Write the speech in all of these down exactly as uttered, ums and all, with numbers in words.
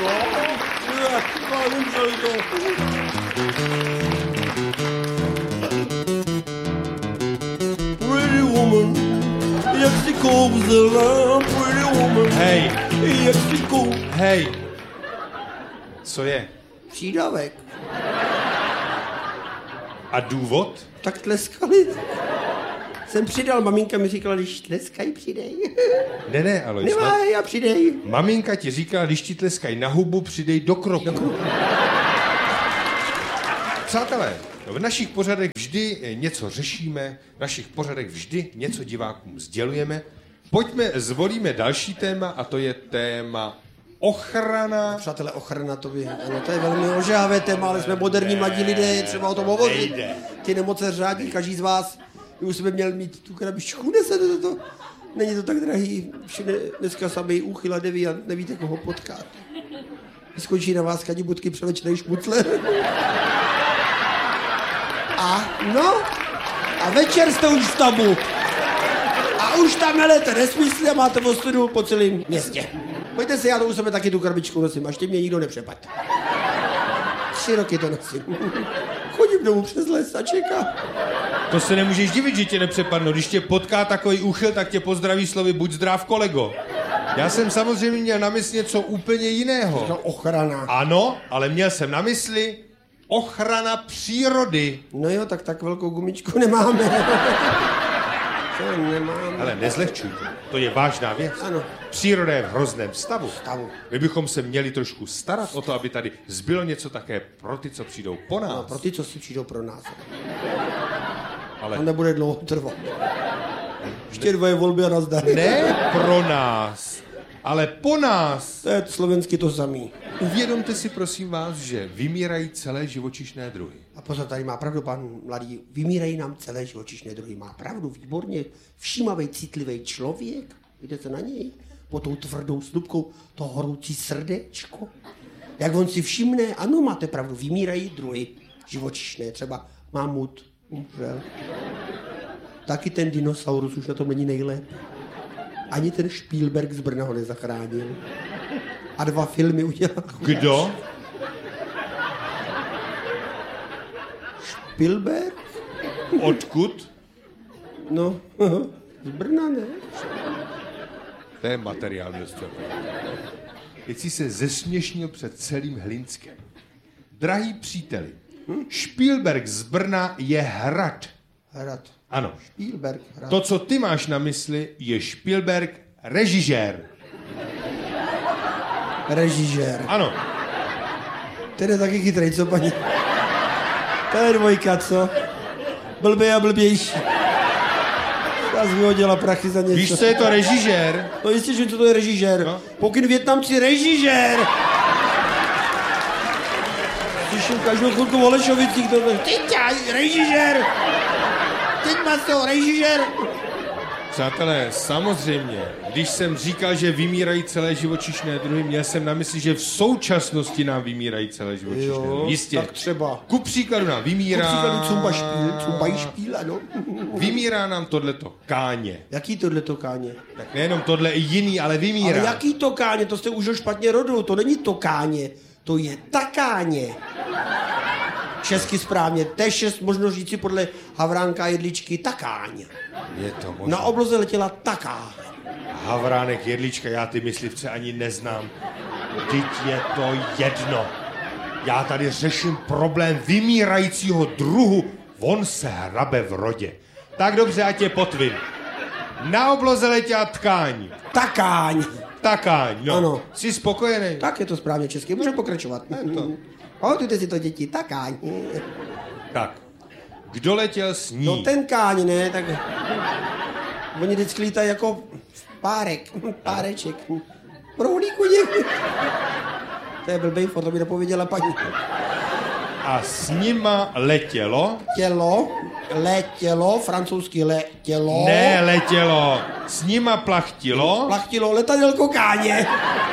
No, umřeli to. Pretty woman, jak si kouzela, pretty woman. Hej. Jak si kouzela. Hej. Co je? Přídavek. A důvod? Tak tleskali. Jsem přidal, maminka mi říkala, když tleskají, přidej. Ne, ne, ale... Nemáj a přidej. Maminka ti říkala, když ti tleskají na hubu, přidej do kroku. Do kroku. Přátelé, v našich pořadech vždy něco řešíme, v našich pořadech vždy něco divákům sdělujeme. Pojďme, zvolíme další téma a to je téma ochrana. Přátelé, ochrana, to, by, ano, to je velmi ožávé téma, ale jsme moderní mladí lidé, je třeba o tom hovořit. Ty nemoce řádí, každý z vás by už jsme měl mít tu krabičku, nese to, to, není to tak drahý, všude dneska samý úchyl a deviant, nevíte, koho potkat. Skončí na vás kadibutky převečnej šmucle. A no, a večer jste už v tabu. A už tam melete nesmysly a máte ostudu po celém městě. Pojďte si, já to u sebe taky tu krabičku nosím, až tě mě nikdo nepřepad. Tři roky to nosím. Chodím domů přes les a čekám. To se nemůžeš divit, že tě nepřepadnou. Když tě potká takový úchyl, tak tě pozdraví slovy buď zdrav, kolego. Já jsem samozřejmě měl na mysli něco úplně jiného. To ochrana. Ano, ale měl jsem na mysli ochrana přírody. No jo, tak tak velkou gumičku nemáme. To nemáme. Ale nezlehčujte, to je vážná věc. Ano. Příroda je v hrozném stavu. stavu. My bychom se měli trošku starat o to, aby tady zbylo něco také pro ty, co přijdou po nás. No, pro ty, co si přijdou pro nás. Ale... To nebude dlouho trvat. Ještě dvoje volby a nazdar. Ne pro nás, ale po nás. To je slovensky to samý. Uvědomte si, prosím vás, že vymírají celé živočišné druhy. A pozor, tady má pravdu pan mladý. Vymírají nám celé živočišné druhy. Má pravdu, výborně. Všímavý, citlivý člověk. Vidíte na něj? Po tou tvrdou slupkou to horoucí srdéčko. Jak on si všimne, ano, máte pravdu, vymírají druhy živočišné. Třeba mamut umřel. Taky ten dinosaurus už na tom není nejlépe. Ani ten Spielberg z Brna ho nezachránil. A dva filmy udělal. Kdo? Spielberg? Odkud? No, z Brna, ne? To je materiál, městě. Teď si se zesměšnil před celým Hlinskem. Drahý příteli, hm? Spielberg z Brna je hrad. Hrad. Ano. Spielberg, hrad. To, co ty máš na mysli, je Spielberg režisér. Režisér. Ano. Ten je taky chytrej, co paní? To je dvojka, co? Blbej a blbější. Já jsem vyhodila prachy za něco. Víš, co je to režisér? No jistě, že co to je režisér. No? Pokyn Vietnamci, režisér! Slyším každou chvilku v Olešovicích, to je... Teď já, režisér! Teď má to, režisér! Přátelé, samozřejmě, když jsem říkal, že vymírají celé živočišné druhy, měl jsem na mysli, že v současnosti nám vymírají celé živočišné druhy. Jistě. Tak třeba. Ku příkladu nám vymírá... Ku příkladu cumba špíl, cumba špíl, ano. Vymírá nám tohleto káně. Jaký tohleto káně? Tak nejenom tohle, i jiný, ale vymírá. Ale jaký to káně? To jste už špatně rodil, to není to káně, to je takáně. Česky správně, T šest možno říci podle Havránka Jedličky takáň. Je to možná. Na obloze letěla takáň. Havránek Jedlička, já ty myslivce ani neznám. Vždyť je to jedno. Já tady řeším problém vymírajícího druhu. On se hrabe v rodě. Tak dobře, ať je potvin. Na obloze letěla tkáň. Takáň. Takáň, no. Ano. Jsi spokojený? Tak je to správně česky, můžeme pokračovat. To. Pamatujte si to, děti, takáň. Tak, kdo letěl s ní? No ten káň, ne, tak... Oni vždycky lítají jako párek, páreček. Prohlíku něk. To je blbej, to mi nepověděla paní. A s nima letělo? Tělo, letělo, francouzsky letělo. Ne, letělo. S nima plachtilo? Plachtilo letadelko káně.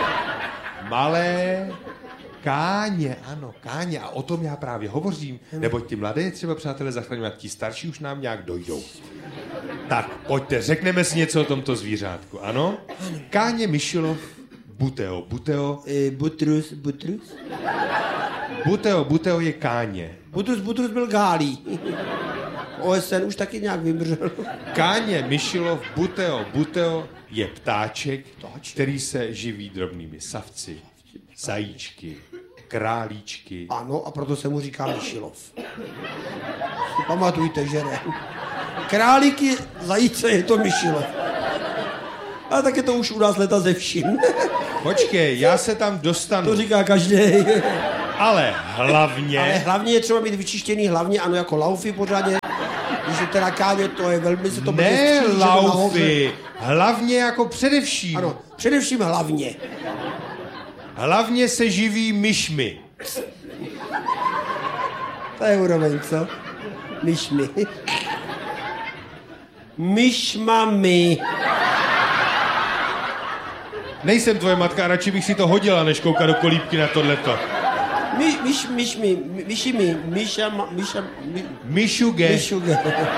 Malé káně, ano, káně. A o tom já právě hovořím. Neboť ty mladé je třeba, přátelé, zachraňovat, ti starší už nám nějak dojdou. Tak, pojďte, řekneme si něco o tomto zvířátku, ano? Káně Mišilov Buteo. Buteo, E, Butrus, Butrus? Buteo, Buteo je Káně. Butrus, Butrus byl Gálí. O S N už taky nějak vymřel. Káně Myšilov, Buteo, Buteo je ptáček, který se živí drobnými savci, zajíčky, králíčky. Ano, a proto se mu říká Myšilov. Si pamatujte, že ne. Králíky, zajíce, je to Myšilov. A tak je to už u nás leta ze vším. Počkej, já se tam dostanu. To říká každý. Ale hlavně... Ale hlavně je třeba mít vyčištěný hlavně, ano, jako laufy pořádně. Když je teda Káně, to je velmi se to bude Ne střílet, že to nahoře- laufy, hlavně jako především. Ano, především hlavně. Hlavně se živí myšmi. To je úroveň, co? Myšmi. Myšmami. Nejsem tvoje matka, radši bych si to hodila, než koukat do kolíbky na tohleto. My, myš, myšmi, my- myšimi, myša, ma- myša, my, Myšuge. myšuge.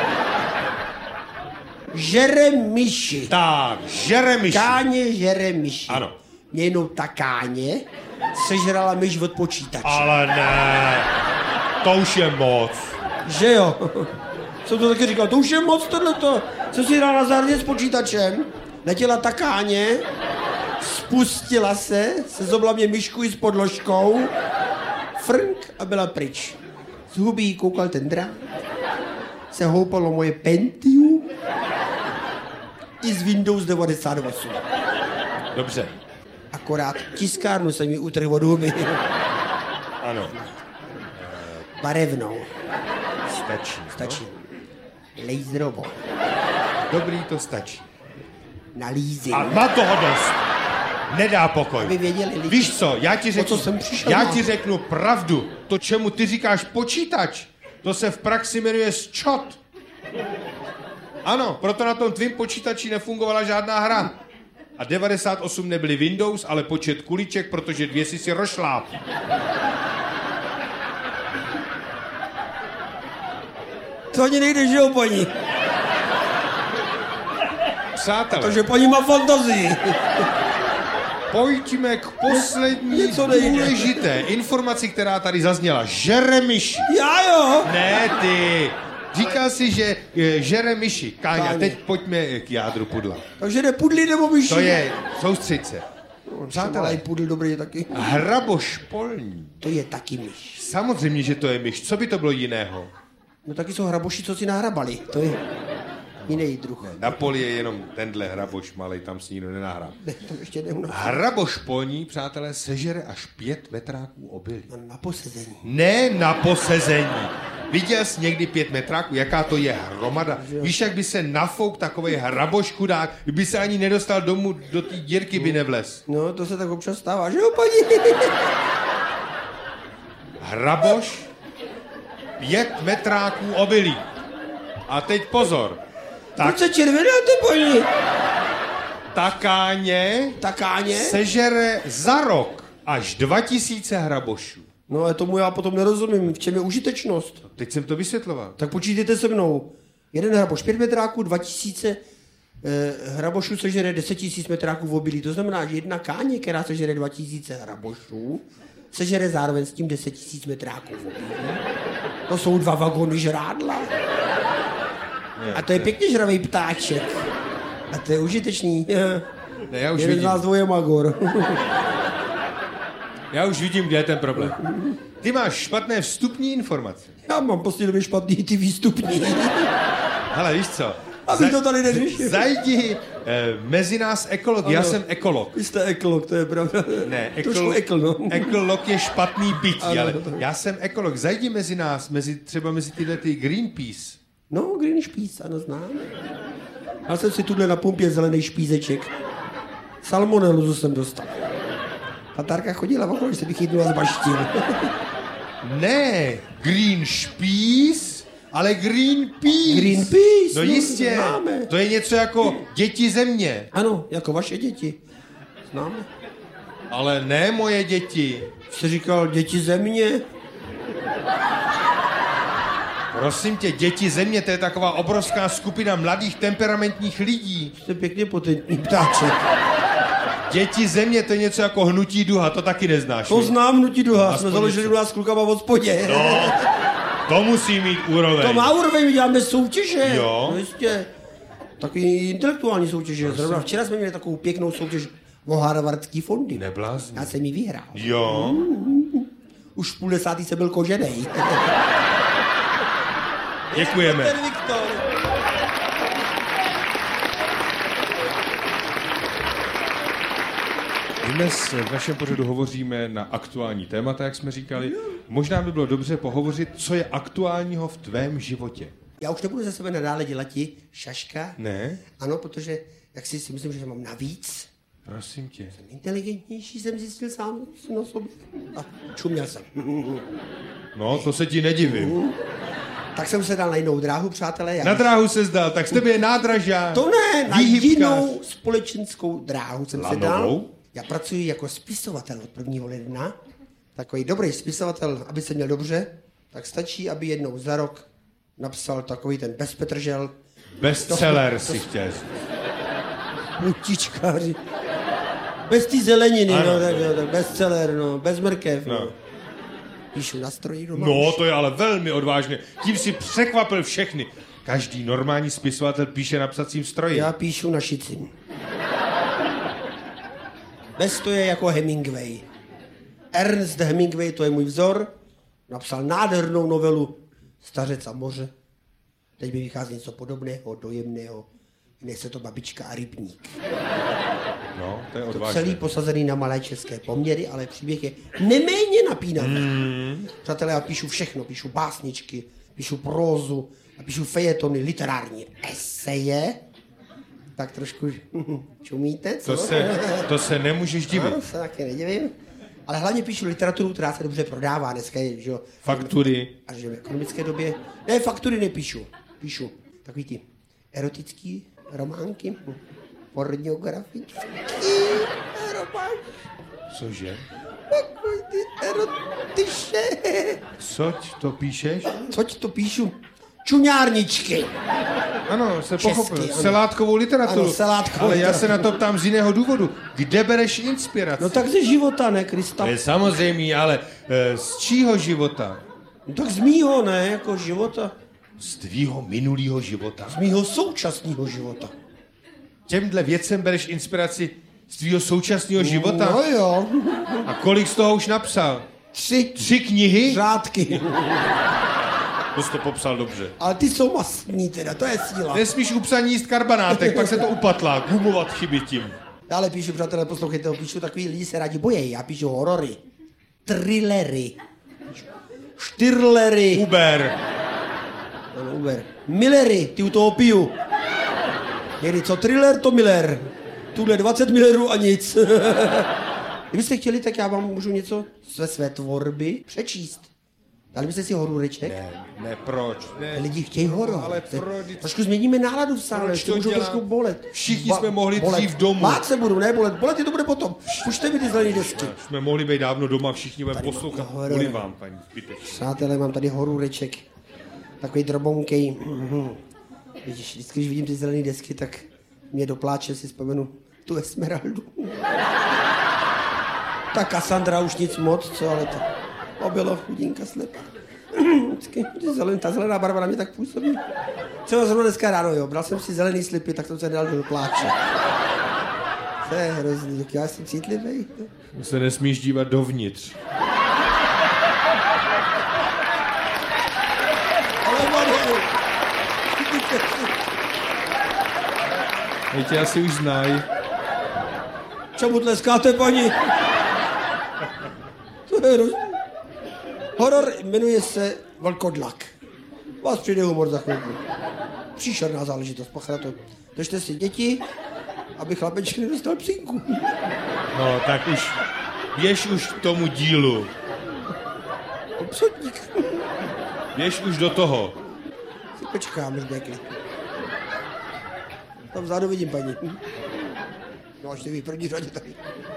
Žere myši. Tak, žere myši. Káně žere myši. Ano. Mě jenom ta Káně sežrala myš od počítače. Ale ne, to už je moc. Že jo? Jsem to taky říkal, to už je moc tohleto. Co si hrál na zahradě s počítačem, letěla ta Káně, spustila se, sezobla mě myšku i s podložkou, frnk a byla pryč. Z huby jí koukal ten drát, se houpalo moje Pentium i z Windows devadesát osm. Dobře, Akorát tiskárnu jsem mi utrhl od huby. ano, Barevnou. stačí. no. Stačí. Laserovou. Dobrý, to stačí. Na leasing. A má toho dost. Nedá pokoj. Aby věděli lidi. Víš co, já ti řeknu, co jsem přišel já na- ti řeknu pravdu. To, čemu ty říkáš počítač, to se v praxi jmenuje sčot. Ano, proto na tom tvým počítači nefungovala žádná hra. A devadesát osm nebyly Windows, ale počet kuliček, protože dvě si si rošláp. To ani nejde, že jo, paní? Přátelé, Takže paní má fantazii. pojďme k poslední Něco nejde. důležité informaci, která tady zazněla. Žere myši. Já jo. Ne ty. Říkal si, že e, žere myši. Káňa, Káně. teď pojďme k jádru pudla. Takže jde pudlí nebo myši? To je, soustřed se. Přátelé. Přátelé, Pudl dobrý je taky. hraboš polní. To je taky myš. Samozřejmě, že to je myš. Co by to bylo jiného? No taky jsou hraboši, co si nahrabali. To je jiný druh. Na poli je jenom tenhle hraboš malej, tam si nikdo nenahrá. Ne, to ještě neuná. Hraboš polní, přátelé, sežere až pět metráků obilí. Na posezení. Ne na posezení. Viděl jsi někdy pět metráků? Jaká to je hromada? Víš, jak by se nafouk takovej hraboš chudák, by se ani nedostal domů, do té dírky by nevlez. No, to se tak občas stává, že jo, paní? Hraboš, pět metráků obilí. A teď pozor. Tak, Proč se červenáte, paní? ta Káně Ta Káně? sežere za rok až dva tisíce hrabošů. No, ale tomu já potom nerozumím. V čem je užitečnost? Teď jsem to vysvětloval. Tak počítejte se mnou. Jeden hraboš pět metráků, dva tisíce eh, hrabošů sežere deset tisíc metráků v obilí. To znamená, že jedna Káně, která sežere dva tisíce hrabošů, sežere zároveň s tím deset tisíc metráků v obilí. To jsou dva vagony žrádla. A to je pěkně žravej ptáček. A to je užitečný. Ne, já už Jeden z vidím. nás dvou je magor. Já už vidím, kde je ten problém. Ty máš špatné vstupní informace. Já mám prostě době špatný ty výstupní. Hele, víš co? Aby to tady neřešil. Zajdi eh, mezi nás ekolog. Já Ano. jsem ekolog. Vy jste ekolog, to je pravda. Ne, Trošku ekol, ekl, no. ekolog je špatný bytí, Ano. ale já jsem ekolog. Zajdi mezi nás, mezi, třeba mezi tyhle ty Greenpeace. No, Green špíc, ano, znám. Já jsem si tuhle na pumpě zelený špízeček. Salmonellu jsem dostal. Tatárka chodila okolo, že se bych chytnul a zbaštil. Ne, Green Peace, ale Greenpeace. Greenpeace, No no, jistě, známe. to je něco jako děti země. Ano, jako vaše děti. Známe. Ale ne moje děti. Jste říkal děti země? Prosím tě, děti země, to je taková obrovská skupina mladých temperamentních lidí. Jste pěkně potentní ptáček. Děti země, to je něco jako hnutí duha, to taky neznáš. To znám hnutí duha, Aspoň jsme založili u nás s klukama v hospodě. No, to musí mít úroveň. To má úroveň, my děláme soutěže. Jo. No jistě. Takový intelektuální soutěže. Zrovna včera jsme měli takovou pěknou soutěž o harvardský fondy. Neblázně. Já jsem ji vyhrál. Jo. Mm, už v půl desátý jsem byl koženej. Děkujeme. Ten Viktor. Dnes v našem pořadu hovoříme na aktuální témata, jak jsme říkali. Možná by bylo dobře pohovořit, co je aktuálního v tvém životě. Já už nebudu ze sebe nadále dělat ti šaška. Ne? Ano, protože jak si, si myslím, že mám navíc. Prosím tě. Inteligentnější jsem zjistil sám na sobě. A čuměl jsem. No, to se ti nedivím. Tak jsem se dal na jinou dráhu, přátelé. Já Na dráhu se zdal, tak z tebe je nádražák. To ne, na výhybkář. jinou společenskou dráhu jsem se dal. Lanovou? Já pracuji jako spisovatel od prvního ledna. Takový dobrý spisovatel, aby se měl dobře, tak stačí, aby jednou za rok napsal takový ten bezpetržel. Bestseller si chtěl. Mutičkáři. Bez té zeleniny, Ano. no, tak, jo, tak bestseller, no, bez mrkev. No. No. Píšu na stroji doma. No, už. to je ale velmi odvážné. Tím si překvapil všechny. Každý normální spisovatel píše na psacím stroji. Já píšu na šicím. Bez to je jako Hemingway. Ernest Hemingway, to je můj vzor, napsal nádhernou novelu Stařec a moře. Teď mi vychází něco podobného, dojemného. Jmenuje se to Babička a rybník. No, to je To odvážné. celý posazený na malé české poměry, ale příběh je neméně napínavý. Mm. Přátelé, já píšu všechno. Píšu básničky, píšu prózu, a píšu fejetony, literární eseje. Tak trošku čumíte, co? To se, to se nemůžeš divit. No, se taky nedivím. Ale hlavně píšu literaturu, která se dobře prodává. Dneska je, že jo. Faktury. A že v ekonomické době... Ne, faktury nepíšu. Píšu takový ty erotický románky, pornografický románky. Cože? Takový ty erotiše. Coť to píšeš? Coť to píšu? Čuňárničky. Ano, se Česky, pochopil. ano. Selátkovou literaturu. Ano, selátkovou Ale já literaturu. se na to ptám z jiného důvodu. Kde bereš inspiraci? No tak ze života, ne, Krista? To je samozřejmě, ale e, z čího života? No tak z mýho, ne, jako života. Z tvýho minulého života. Z mýho současného života. Těmhle věcem bereš inspiraci z tvýho současného života? No jo. A kolik z toho už napsal? Tři Tři knihy? řádky. To jsi to popsal dobře. Ale ty jsou mastní teda, to je síla. Nesmíš u psaní jíst karbanátek, pak se to upatlá. Gumovat chyby tím. Dále píšu, přátelé, poslouchejte, píšu takový lidi se rádi bojejí. Já píšu horory, thrillery, štyrlery, Uber. ano, Uber, Millery, ty u toho piju. Někdy co thriller, to Miller. Tuhle dvacet Millerů a nic. Kdybyste chtěli, tak já vám můžu něco ze své tvorby přečíst. Dali byste si horůreček? Ne, ne, proč? Ne. Lidi chtějí horor. ale To je- proč? Trošku změníme náladu v sále, Proč ještě to můžou dělá? trošku bolet. Všichni jsme mohli dřív domů. Bát se budu, ne bolet. Bolet je to bude potom. Pušte mi ty zelený desky. Jsme mohli být dávno doma, všichni budeme poslouchat. horor. Kvůli vám, paní zbytečně. Přátelé, mám tady horůreček. Takový drobonkej. Mhm. Vidíš, vždycky, když vidím ty zelené desky, tak mě dopláče, si vzpomenu tu Esmeraldu. Ta Cassandra už nic moc, co, ale to obylo chudinka slepá. Vždycky, ty zelen, ta zelená barva na mě tak působí. Třeba zrovna dneska ráno, jo, bral jsem si zelený slipy, tak jsem se nedal do pláče. To je hrozný, jak já jsem citlivý. Se nesmíš dívat dovnitř. Ale Marie, Teď tě asi už znají. čemu tleskáte, paní? To je hrozný. Horor jmenuje se Vlkodlak. Vás přijde humor za chvilku. Příšerná záležitost, pacha na to. Držte si děti, aby chlapeček nedostal psínku. No, tak už běž už k tomu dílu. Obsodník. Běž už do toho. Si počkám, už bude klid. Tam vzadu vidím, paní. No, až ty v první řadě tady.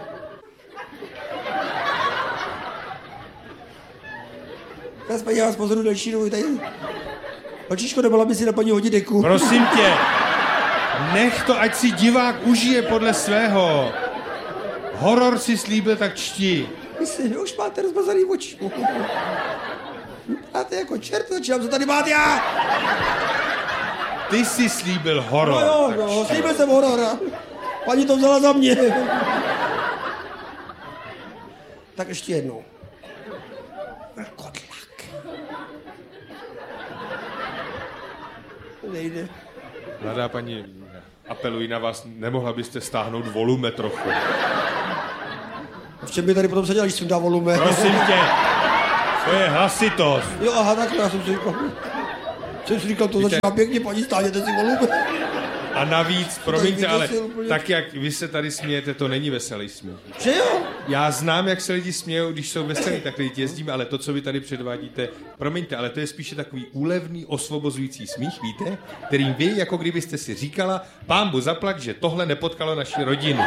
Já paní, já vás pozoru další dobu tady. Holčičko, nebala by si na paní hodit deku. Prosím tě, nech to, ať si divák užije podle svého. Horor si slíbil, tak čti. Myslím, už máte rozmazaný oči. Máte jako čert, začínám se tady bát já. Ty jsi slíbil horor. No jo, no, slíbil jsem horor. Paní to vzala za mě. Tak ještě jednou. Velkodlak. Nejde. Mladá paní, apeluji na vás, nemohla byste stáhnout volume trochu. V čem by tady potom seděl, když jsem dal volume? Prosím tě, to je hlasitost. Jo, aha, tak já jsem si říkal. Jsem si říkal, to Víte, začíná pěkně, paní, stáhněte si volume. A navíc, promiňte, ale úplně. Tak, jak vy se tady smějete, to není veselý smích. Že jo? Já znám, jak se lidi smějou, když jsou veselí, tak lidi jezdíme, ale to, co vy tady předvádíte, promiňte, ale to je spíše takový úlevný, osvobozující smích, víte? Kterým vy, jako kdybyste si říkala, pánbu zaplať, že tohle nepotkalo naši rodinu.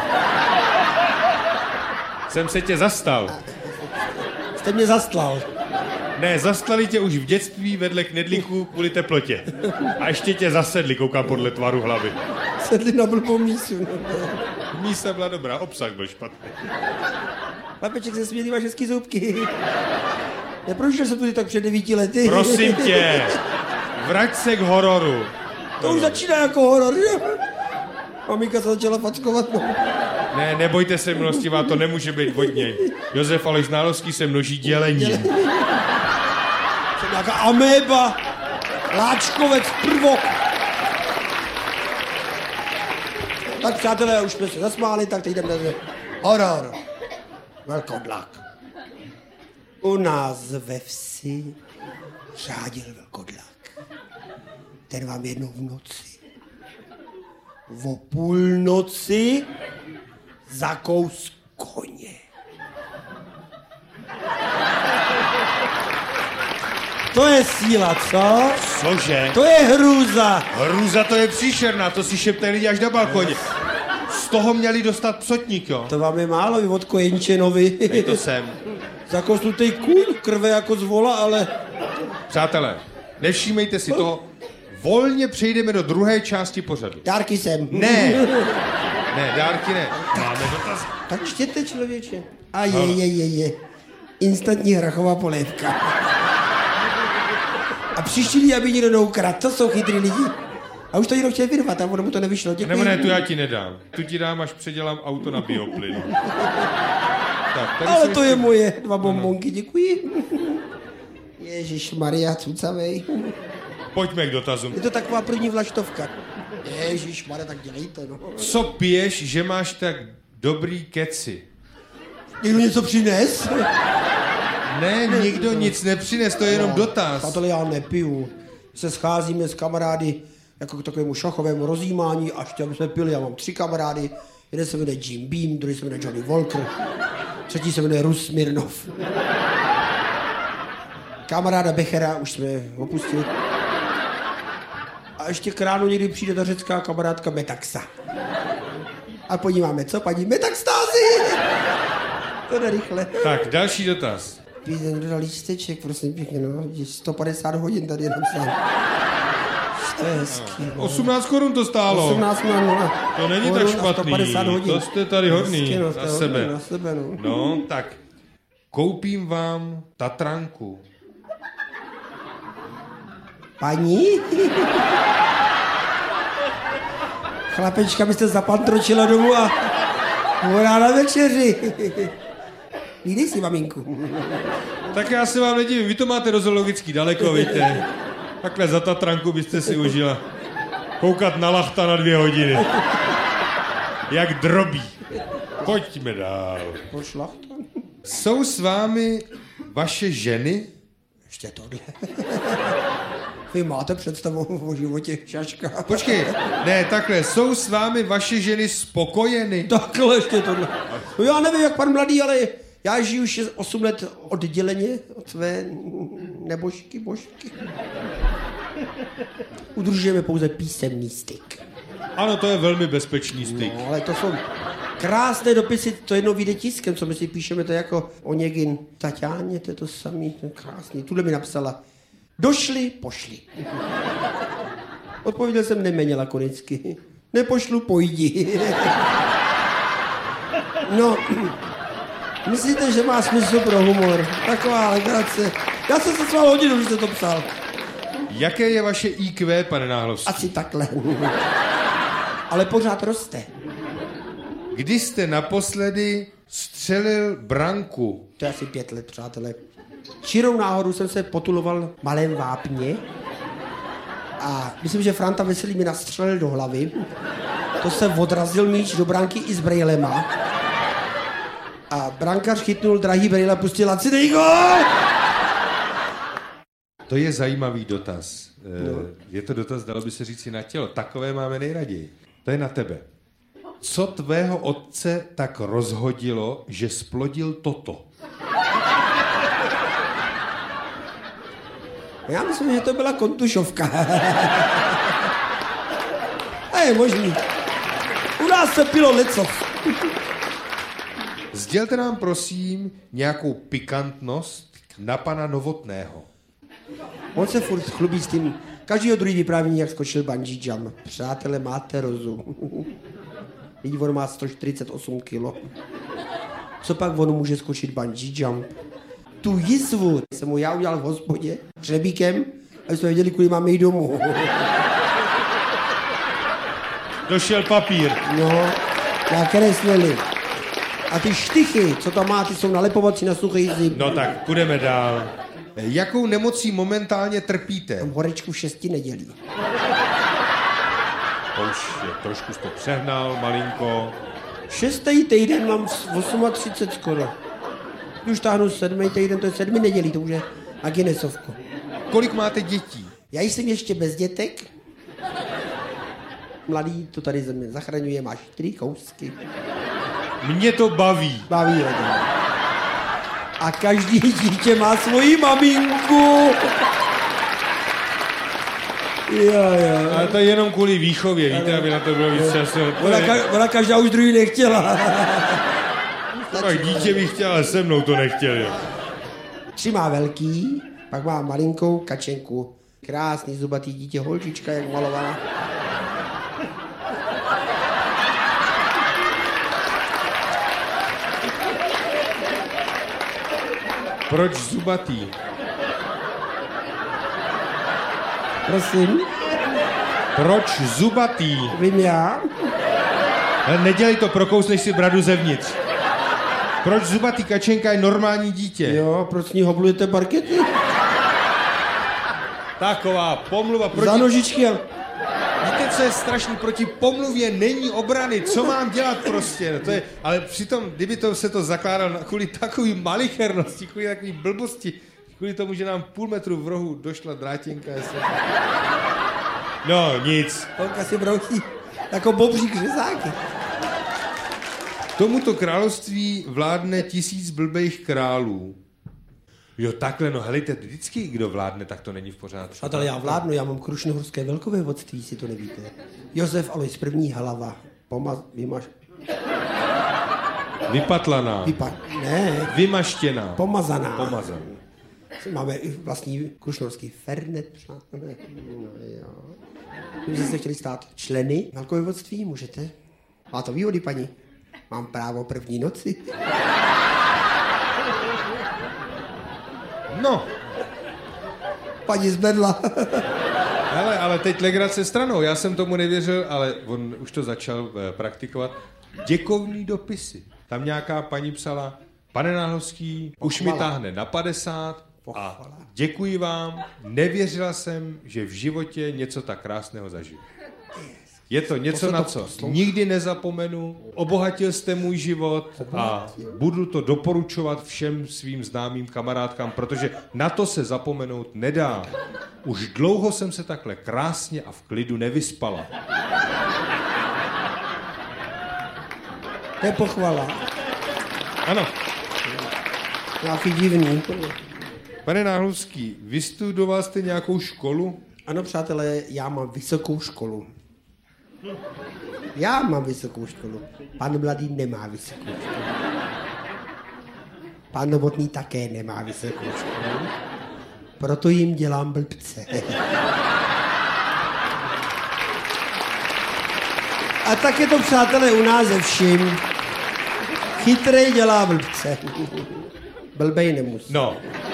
Jsem se tě zastal. Jste mě zastlal. Ne, zastlali tě už v dětství vedle knedlíků kvůli teplotě. A ještě tě zasedli, koukám podle tvaru hlavy. Sedli na blbou mísu. Mísa byla dobrá, obsah byl špatný. Lapeček se smělý, máš hezký zubky. Neprošel jsem tudy tak před devíti lety. Prosím tě, vrať se k hororu. To už začíná jako horor, že? Maminka se začala fackovat. No. Ne, nebojte se milostivá, to nemůže být od něj. Josef Aleš Ználovský se množí dělením. Jsem nějaká améba, láčkovec, prvok. Tak přátelé, už jsme se zasmáli, tak teď jdeme na horor. Velkodlak. U nás ve vsi řádil velkodlak. Ten vám jednou v noci, o půlnoci, zakous koně. To je síla, co? Cože? To je hrůza. Hrůza to je příšerná, to si šeptají lidi až na balkoně. Z toho měli dostat psotník, jo? To vám je málo, vy od kojenčenovi. Dej to sem. Zakousnutý kůň, krve jako z vola, ale... Přátelé, nevšímejte si toho. Volně přejdeme do druhé části pořadu. Dárky sem. Ne. Ne, dárky ne. Máme dotaz. Tak čtěte, člověče. A je, je, je, je. Instantní hrachová polévka. A přišli, aby někdo neukradl. To jsou chytrý lidi. A už to někdo chtěl vyrvat, a ono mu to nevyšlo. Děkuji. Nebo ne, tu já ti nedám. Tu ti dám, až předělám auto na bioplyn. Tak, tady Ale se to ještě... je moje. Dva bombonky, děkuji. Ježišmarja, cucavej. Pojďme k dotazům. Je to taková první vlaštovka. Ježišmarja, tak dělejte, no. Co piješ, že máš tak dobrý keci? Někdo něco přines? Ne, nikdo nic nepřines, to je jenom dotaz. Přátelé, já nepiju. Se scházíme s kamarády jako k takovému šachovému rozjímání a ještě jsme pili. Já mám tři kamarády. Jeden se jmenuje Jim Beam, druhý se jmenuje Johnny Walker, třetí se jmenuje Rus Smirnov. Kamaráda Bechera už jsme opustili. A ještě k ránu někdy přijde ta řecká kamarádka Metaxa. A podíváme, co paní Metaxtázy? To jde rychle. Tak, další dotaz. Píš někdo dal lísteček, prosím pěkně, no. sto padesát hodin tady je napsán. To je hezký, no. osmnáct korun to stálo. osmnáct nula nula. To není tak špatný. To jste tady hodný Hezky, no, za to je sebe. hodný na sebe, no. No, tak koupím vám Tatranku. Paní? Chlapečka byste zapantročila domů a volá na večeři. Lídej si, maminku. Tak já se vám nedivím, vy to máte do zoologický daleko, víte. Takhle za Tatranku byste si užila koukat na lachta na dvě hodiny. Jak drobí. Pojďme dál. Pošlachta? Jsou s vámi vaše ženy? Ještě tohle. Vy máte představu o životě šaška. Počkej, ne, takhle, jsou s vámi vaše ženy spokojeny? Takhle ještě tohle. No já nevím, jak pan mladý, ale já žiju už osm let odděleně od své nebožky, božky. Udržujeme pouze písemný styk. Ano, to je velmi bezpečný styk. No, ale to jsou krásné dopisy, to jednou vyjde tiskem, co my si píšeme, to je jako Oněgin Taťáně, to je to samý, to je krásný. Tuhle mi napsala, došli, pošli. Odpověděl jsem neměnila lakonicky. Nepošlu, pojdi. No, myslíte, že má smysl pro humor? Taková legrace. Já jsem se s vámi hodinu, když jste to psal. Jaké je vaše í kvé, pane Náhlovský? Asi takhle. Ale pořád roste. Kdy jste naposledy střelil branku? To je asi pět let, přátelé. Čirou náhodou jsem se potuloval v Malém Vápně a myslím, že Franta Veselý mi nastřelil do hlavy. To se odrazil míč do branky i s brejlema. A brankař chytnul drahý brejle a pustil lacinej gól! To je zajímavý dotaz. No. Je to dotaz, dalo by se říci na tělo. Takové máme nejraději. To je na tebe. Co tvého otce tak rozhodilo, že splodil toto? Já myslím, že to byla kontušovka. A je možný. U nás se pilo lecos. Sdělte nám, prosím, nějakou pikantnost na pana Novotného. On se furt chlubí s tím. Každýho druhý vyprávění, jak skočil bungee jump. Přátelé, máte rozum. Vidí, on má sto čtyřicet osm kilo. Co pak on může skočit bungee jump? Tu jizvu jsem mu já udělal v hospodě hřebíkem, aby jsme věděli, kudy máme jít domů. Došel papír. No, já kreslili. A ty štychy, co tam má, ty jsou nalepovací na suchý zim. No tak, půjdeme dál. Jakou nemocí momentálně trpíte? Mám horečku v šesti nedělí. To už je, trošku jsi to přehnal, malinko. Šestý týden mám v třicet osm skoro. Už táhnu sedmý týden, to je sedmi nedělí, to už je na Guinnessovku. Kolik máte dětí? Já jsem ještě bez dětek. Mladý to tady ze mě zachraňuje, máš čtyři kousky. Mě to baví. Baví hodně. A každý dítě má svoji maminku. Jo, jo. Ale to je jenom kvůli výchově, víte, aby na to bylo víc času. Ona, ka- ona každá už druhý nechtěla. Tak dítě bych chtěl, ale se mnou to nechtěli. Tři má velký, pak má malinkou kačenku. Krásný zubatý dítě, holčička, jak malovaná. Proč zubatý? Prosím? Proč zubatý? Vím já. Ale nedělej to, prokousneš si bradu zevnitř. Proč zubatý kačenka je normální dítě? Jo, proč s ní hoblujete parkety? Taková pomluva proti... Za nožičky a... Víte, co je strašný? Proti pomluvě není obrany. Co mám dělat prostě? No to je, ale přitom, kdyby to se to zakládal na, kvůli takový malichernosti, kvůli takový blbosti, kvůli tomu, že nám půl metru v rohu došla drátěnka. Jestli... No, nic. Holka si brousí jako bobřík řezáky. Tomuto království vládne tisíc blbejch králů. Jo, takhle, no helejte, vždycky kdo vládne, tak to není v pořádku. A tady já vládnu, já mám krušnohorské velkovévodství, si to nevíte. Josef Alois první hlava. Pomaz... Vymaš... Vypatlaná. Vypa... Ne. Vymaštěná. Pomazaná. Pomazaná. Máme i vlastní krušnohorský fernet, přátelé. No jo. Kdybyste se chtěli stát členy velkovévodství, můžete. Má to výhody, paní. Mám právo první noci. No. Paní zbedla. Hele, ale teď legrace stranou. Já jsem tomu nevěřil, ale on už to začal eh, praktikovat. Děkovný dopisy. Tam nějaká paní psala, pane Náhlovský, už mi táhne na padesát a děkuji vám, nevěřila jsem, že v životě něco tak krásného zažiju. Je to něco, to na co poslouchá. Nikdy nezapomenu, obohatil jste můj život a budu to doporučovat všem svým známým kamarádkám, protože na to se zapomenout nedá. Už dlouho jsem se takhle krásně a v klidu nevyspala. To je pochvala. Ano. Nějaký divný. Pane Náhlovský, vystudoval jste nějakou školu? Ano, přátelé, já mám vysokou školu. Já mám vysokou školu. Pan Mladý nemá vysokou školu. Pan Novotný také nemá vysokou školu. Proto jim dělám blbce. A tak je to, přátelé, u nás ze vším. Chytrej dělá blbce. Blbej nemusí. No.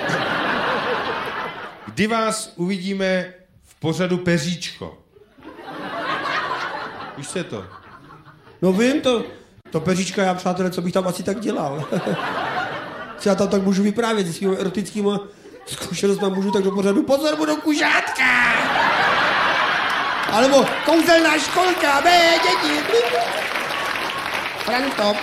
Kdy vás uvidíme v pořadu Peříčko? Víš co je to? No vím, to, to Peříčka, já přátelé, co bych tam asi tak dělal. Co já tam tak můžu vyprávět se svými erotickými zkušenostmi, můžu tak do pořadu, pozor, budu kužátka! Alebo kouzelná školka, bé, děti! Franto.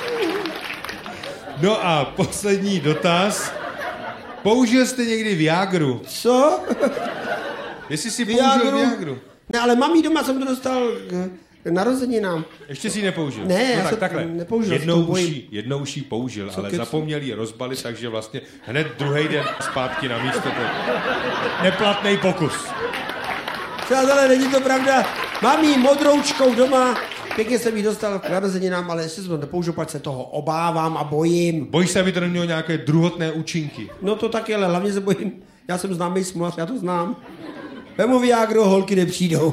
No a poslední dotaz. Použil jste někdy Viagru? Co? Jestli si použil Viagru? Ne, ale mamí doma jsem to dostal k narozeninám. Ještě si ji nepoužil? Ne, no já tak jsem takhle. nepoužil. Jednou už, jí, jednou už jí použil, Co ale kec... zapomněl ji rozbalit, takže vlastně hned druhý den zpátky na místo. To neplatný pokus. Přátelé, není to pravda. Mám jí modroučkou doma, pěkně jsem jí dostal k narozeninám, ale jestli jsem to nepoužil, pak se toho obávám a bojím. Bojíš se, aby to nemělo nějaké druhotné účinky? No to taky, ale hlavně se bojím. Já jsem známý smulař, já to znám. Vemu Viagru, holky nepřijdou.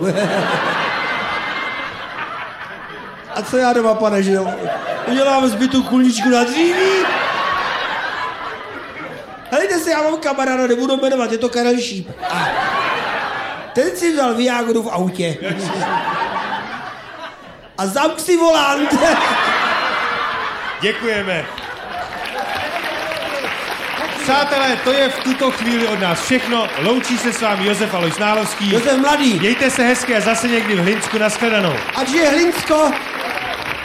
A co já doma, pane, že udělám zbytou kulničku na dříví? Helejte se, já mám kamaráda, nebudu jmenovat, je to Karel Šíp. A ten si vzal Viagru v autě. A zamk si volant. Děkujeme. Přátelé, to je v tuto chvíli od nás všechno. Loučí se s vámi Josef Alois Nálovský. Josef Mladý. Mějte se hezky a zase někdy v Hlinsku. Nashledanou. Ať je Hlinsko.